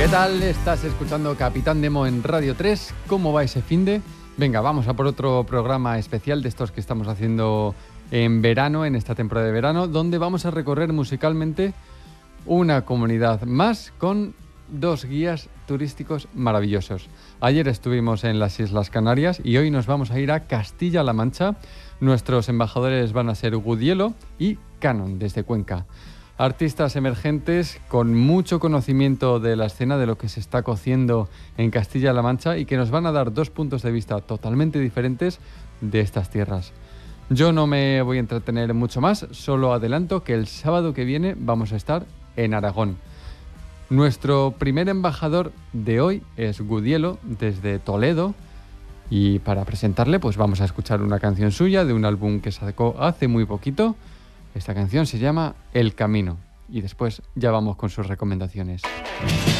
¿Qué tal? Estás escuchando Capitán Demo en Radio 3. ¿Cómo va ese finde? Venga, vamos a por otro programa especial de estos que estamos haciendo en verano, en esta temporada de verano, donde vamos a recorrer musicalmente una comunidad más con dos guías turísticos maravillosos. Ayer estuvimos en las Islas Canarias y hoy nos vamos a ir a Castilla-La Mancha. Nuestros embajadores van a ser Gudielo y Canon desde Cuenca. Artistas emergentes con mucho conocimiento de la escena, de lo que se está cociendo en Castilla-La Mancha y que nos van a dar dos puntos de vista totalmente diferentes de estas tierras. Yo no me voy a entretener mucho más, solo adelanto que el sábado que viene vamos a estar en Aragón. Nuestro primer embajador de hoy es Gudielo, desde Toledo, y para presentarle pues vamos a escuchar una canción suya de un álbum que sacó hace muy poquito. Esta canción se llama El Camino y después ya vamos con sus recomendaciones.